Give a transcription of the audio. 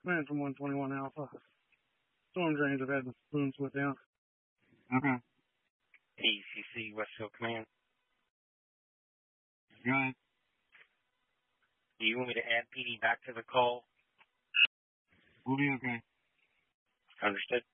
Command from 121 Alpha. Storm drains have had the booms split down. Okay. ACC Westfield Command. Go ahead. Do you want me to add PD back to the call? We'll be okay. Understood.